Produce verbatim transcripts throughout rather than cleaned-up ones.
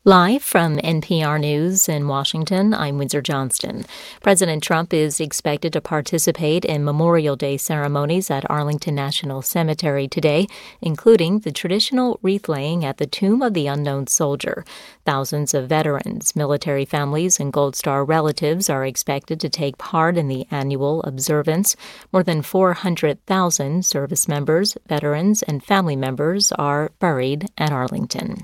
Live from N P R News in Washington, I'm Windsor Johnston. President Trump is expected to participate in Memorial Day ceremonies at Arlington National Cemetery today, including the traditional wreath-laying at the Tomb of the Unknown Soldier. Thousands of veterans, military families, and Gold Star relatives are expected to take part in the annual observance. More than four hundred thousand service members, veterans, and family members are buried at Arlington.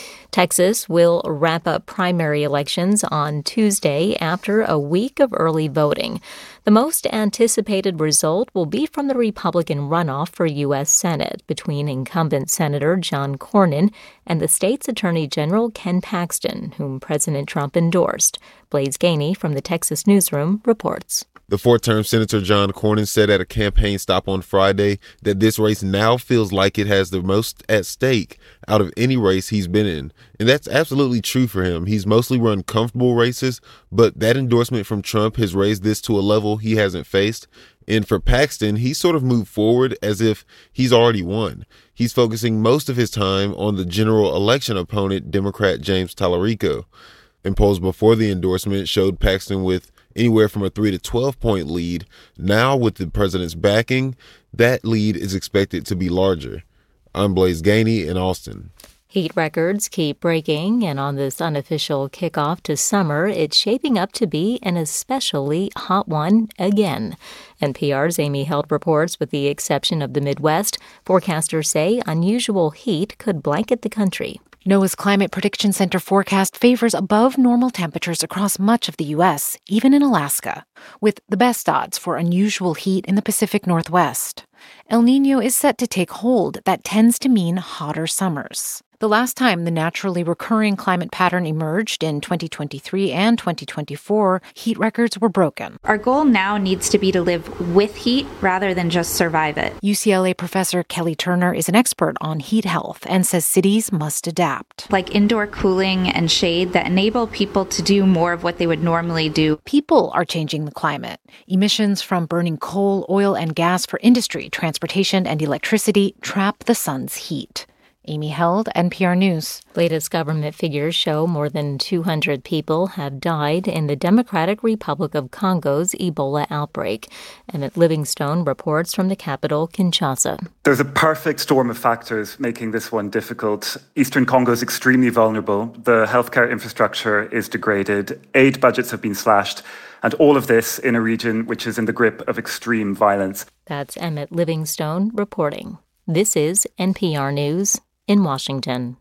Texas will wrap up primary elections on Tuesday after a week of early voting. The most anticipated result will be from the Republican runoff for U S Senate between incumbent Senator John Cornyn and the state's Attorney General Ken Paxton, whom President Trump endorsed. Blaise Gainey from the Texas Newsroom reports. The four-term Senator John Cornyn said at a campaign stop on Friday that this race now feels like it has the most at stake out of any race he's been in. And that's absolutely true for him. He's mostly run comfortable races, but that endorsement from Trump has raised this to a level he hasn't faced. And for Paxton, he sort of moved forward as if he's already won. He's focusing most of his time on the general election opponent, Democrat James Tallarico. And polls before the endorsement showed Paxton with anywhere from a three to twelve point lead. Now, with the president's backing, that lead is expected to be larger. I'm Blaise Gainey in Austin. Heat records keep breaking, and on this unofficial kickoff to summer, it's shaping up to be an especially hot one again. N P R's Amy Held reports with the exception of the Midwest, forecasters say unusual heat could blanket the country. NOAA's Climate Prediction Center forecast favors above normal temperatures across much of the U S, even in Alaska, with the best odds for unusual heat in the Pacific Northwest. El Niño is set to take hold. That tends to mean hotter summers. The last time the naturally recurring climate pattern emerged in twenty twenty-three and twenty twenty-four, heat records were broken. Our goal now needs to be to live with heat rather than just survive it. U C L A professor Kelly Turner is an expert on heat health and says cities must adapt. Like indoor cooling and shade that enable people to do more of what they would normally do. People are changing the climate. Emissions from burning coal, oil, and gas for industry, transportation, and electricity trap the sun's heat. Amy Held, N P R News. Latest government figures show more than two hundred people have died in the Democratic Republic of Congo's Ebola outbreak. Emmett Livingstone reports from the capital, Kinshasa. There's a perfect storm of factors making this one difficult. Eastern Congo is extremely vulnerable. The healthcare infrastructure is degraded. Aid budgets have been slashed. And all of this in a region which is in the grip of extreme violence. That's Emmett Livingstone reporting. This is N P R News in Washington.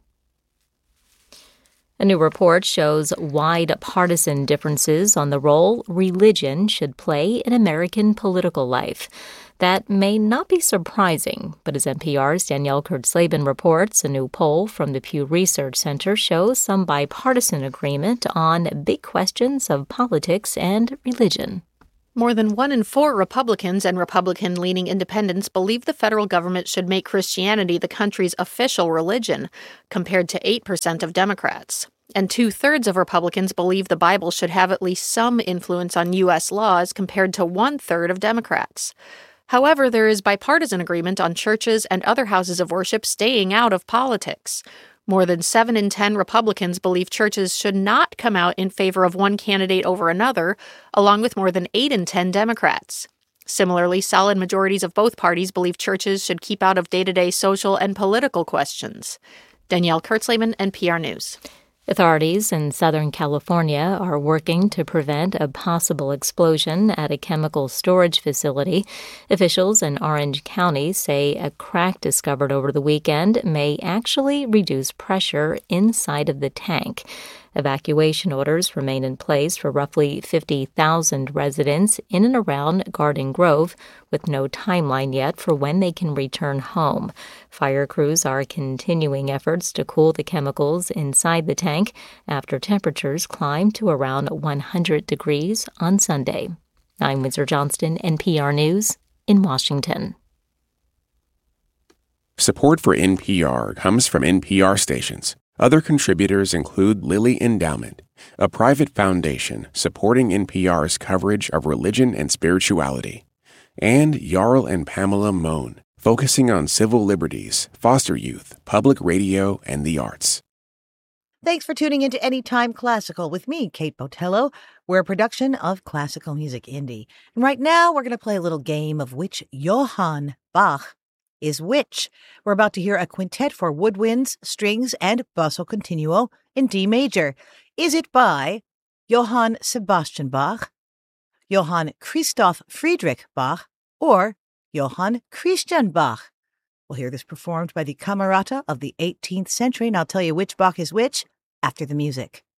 A new report shows wide partisan differences on the role religion should play in American political life. That may not be surprising, but as N P R's Danielle Kurtzleben reports, a new poll from the Pew Research Center shows some bipartisan agreement on big questions of politics and religion. More than one in four Republicans and Republican-leaning independents believe the federal government should make Christianity the country's official religion, compared to eight percent of Democrats. And two-thirds of Republicans believe the Bible should have at least some influence on U S laws, compared to one-third of Democrats. However, there is bipartisan agreement on churches and other houses of worship staying out of politics. More than seven in ten Republicans believe churches should not come out in favor of one candidate over another, along with more than eight in ten Democrats. Similarly, solid majorities of both parties believe churches should keep out of day-to-day social and political questions. Danielle Kurtzleben, N P R News. Authorities in Southern California are working to prevent a possible explosion at a chemical storage facility. Officials in Orange County say a crack discovered over the weekend may actually reduce pressure inside of the tank. Evacuation orders remain in place for roughly fifty thousand residents in and around Garden Grove, with no timeline yet for when they can return home. Fire crews are continuing efforts to cool the chemicals inside the tank after temperatures climbed to around one hundred degrees on Sunday. I'm Windsor Johnston, N P R News in Washington. Support for N P R comes from N P R stations. Other contributors include Lilly Endowment, a private foundation supporting N P R's coverage of religion and spirituality, and Jarl and Pamela Mohn, focusing on civil liberties, foster youth, public radio, and the arts. Thanks for tuning into Anytime Classical with me, Kate Botello. We're a production of Classical Music Indie. And right now, we're going to play a little game of which Johann Bach is which. We're about to hear a quintet for woodwinds, strings, and basso continuo in D major. Is it by Johann Sebastian Bach, Johann Christoph Friedrich Bach, or Johann Christian Bach? We'll hear this performed by the Camerata of the eighteenth century, and I'll tell you which Bach is which after the music.